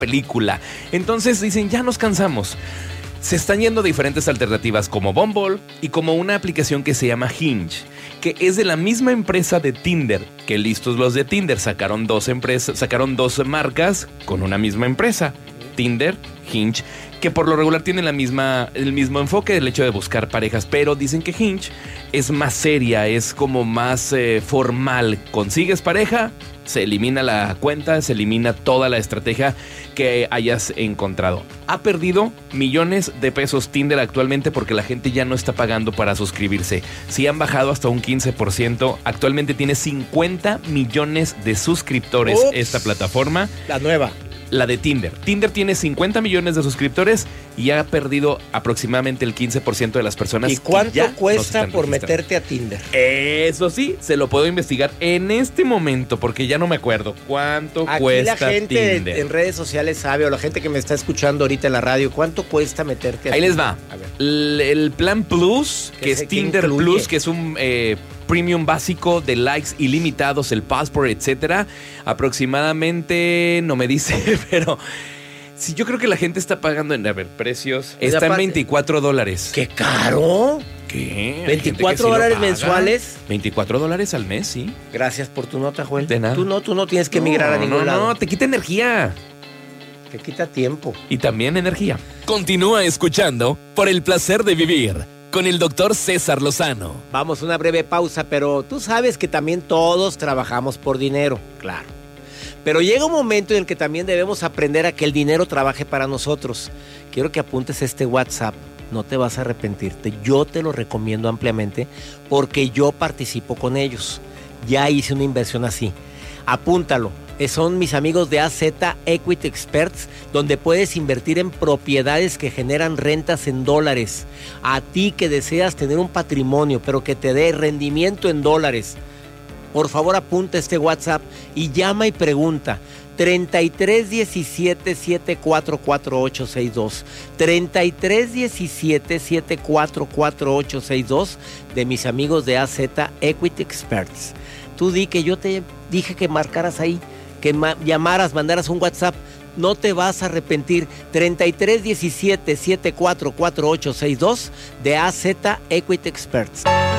película. Entonces dicen, ya nos cansamos. Se están yendo diferentes alternativas como Bumble y como una aplicación que se llama Hinge, que es de la misma empresa de Tinder, que listos los de Tinder, sacaron dos marcas con una misma empresa, Tinder, Hinge, que por lo regular tienen el mismo enfoque del hecho de buscar parejas, pero dicen que Hinge es más seria, es como más formal. Consigues pareja, se elimina la cuenta, se elimina toda la estrategia que hayas encontrado. Ha perdido millones de pesos Tinder actualmente porque la gente ya no está pagando para suscribirse. Sí han bajado hasta un 15%. Actualmente tiene 50 millones de suscriptores esta plataforma. La nueva. La de Tinder. Tinder tiene 50 millones de suscriptores y ha perdido aproximadamente el 15% de las personas. ¿Y cuánto cuesta por meterte a Tinder? Eso sí, se lo puedo investigar en este momento porque ya no me acuerdo cuánto cuesta Aquí la gente Tinder. En redes sociales sabe, o la gente que me está escuchando ahorita en la radio, ¿cuánto cuesta meterte a Ahí Tinder? les va. El plan Plus, que es Tinder Plus, que es un premium básico de likes ilimitados, el passport, etcétera. Aproximadamente, no me dice, pero sí, yo creo que la gente está pagando en, precios. Está en $24. ¡Qué caro! ¿Qué? ¿$24 mensuales? $24 al mes, sí. Gracias por tu nota, Joel. De nada. Tú no tienes que emigrar a ningún lado. No, te quita energía. Te quita tiempo. Y también energía. Continúa escuchando Por el Placer de Vivir con el Dr. César Lozano. Vamos a una breve pausa, pero tú sabes que también todos trabajamos por dinero, claro. Pero llega un momento en el que también debemos aprender a que el dinero trabaje para nosotros. Quiero que apuntes este WhatsApp, no te vas a arrepentirte. Yo te lo recomiendo ampliamente porque yo participo con ellos. Ya hice una inversión así. Apúntalo. Son mis amigos de AZ Equity Experts, donde puedes invertir en propiedades que generan rentas en dólares. A ti que deseas tener un patrimonio, pero que te dé rendimiento en dólares, por favor apunta este WhatsApp y llama y pregunta. 3317-744862. 3317-744862 de mis amigos de AZ Equity Experts. Tú di que yo te dije que marcaras ahí, que llamaras, mandaras un WhatsApp. No te vas a arrepentir. 3317-744862 de AZ Equity Experts.